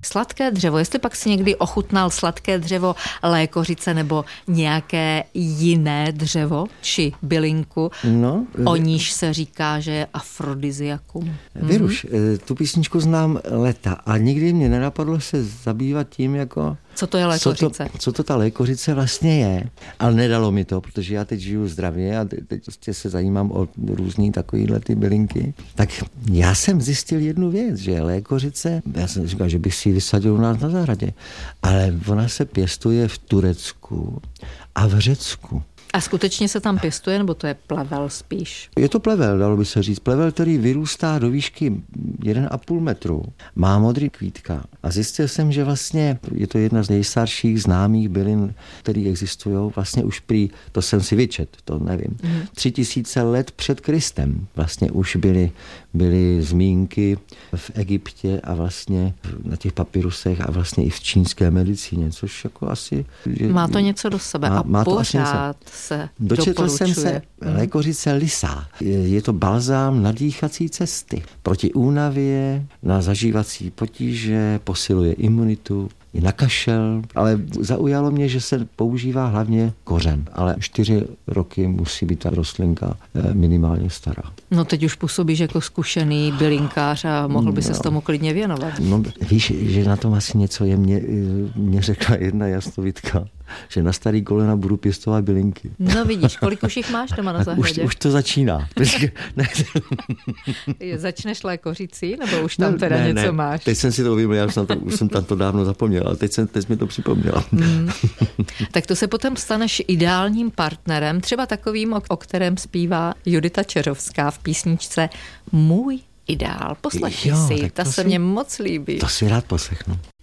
Sladké dřevo, jestli pak si někdy ochutnal sladké dřevo lékořice nebo nějaké jiné dřevo či bylinku, o níž se říká, že je afrodiziakum. Vyruš, tu písničku znám leta a nikdy mě nenapadlo se zabývat tím, jako co to je lékořice? Co to ta lékořice vlastně je. Ale nedalo mi to, protože já teď žiju zdravě a teď prostě se zajímám o různý takovýhle ty bylinky. Tak já jsem zjistil jednu věc, že lékořice, já jsem říkal, že bych si ji vysadil u nás na zahradě, ale ona se pěstuje v Turecku a v Řecku. A skutečně se tam pěstuje, nebo to je plevel spíš? Je to plevel, dalo by se říct. Plevel, který vyrůstá do výšky 1,5 metru. Má modrý kvítka. A zjistil jsem, že vlastně je to jedna z nejstarších známých bylin, které existují. Vlastně už to jsem si vyčet, to nevím. 3000 let před Kristem vlastně už byly zmínky v Egyptě a vlastně na těch papirusech a vlastně i v čínské medicíně, což jako asi... Má to něco do sebe a pořád se dočetl jsem se lékořice lysá. Je to balzám na dýchací cesty. Proti únavě, na zažívací potíže, posiluje imunitu, i na kašel, ale zaujalo mě, že se používá hlavně kořen. Ale 4 roky musí být ta rostlinka minimálně stará. No teď už působíš jako zkušený bylinkář a mohl by se s tomu klidně věnovat. No víš, že na tom asi něco je. Mě řekla jedna jasnovidka, že na starý kolena budu pěstovat bylinky. No vidíš, kolik už jich máš doma na zahradě? Už to začíná. Začneš lékořicí, nebo už tam něco máš? Teď jsem si to uvědomil, už jsem tam to dávno zapomněl, ale teď mi to připomněla. Tak to se potom staneš ideálním partnerem, třeba takovým, o kterém zpívá Judita Čeřovská v písničce Můj ideál. Poslechni si, ta se mně moc líbí. To si rád poslechnu.